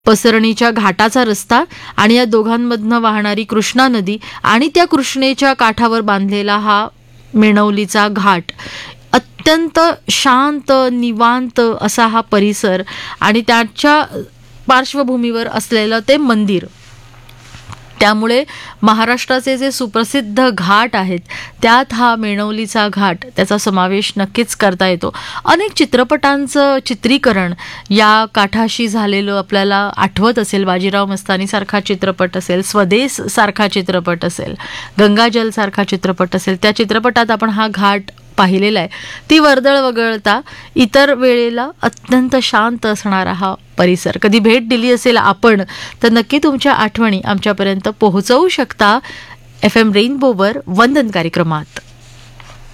पसरणीच्या घाटाचा रस्ता आणि या दोघांमधनं वाहणारी कृष्णा नदी आणि त्या कृष्णेच्या काठावर बांधलेला हा मेणवलीचा घाट, अत्यंत शांत निवांत असा हा परिसर आणि त्याच्या पार्श्वभूमीवर असलेलं ते मंदिर. त्यामुळे महाराष्ट्राचे जे सुप्रसिद्ध घाट आहेत त्यात हा मेणवलीचा घाट त्याचा समावेश नक्कीच करता येतो. अनेक चित्रपटांचं चित्रीकरण या काठाशी झालेलं आपल्याला आठवत असेल. बाजीराव मस्तानी सारखा चित्रपट असेल, स्वदेश सारखा चित्रपट असेल, गंगाजल सारखा चित्रपट असेल, त्या चित्रपटात आपण हा घाट पाहिलेला आहे. ती वर्दळ वगळता इतर वेळेला अत्यंत शांत असणारा हा परिसर. कधी भेट दिली असेल आपण तर नक्की तुमच्या आठवणी आमच्यापर्यंत पोहोचवू शकता FM रेनबोवर वंदन कार्यक्रमात.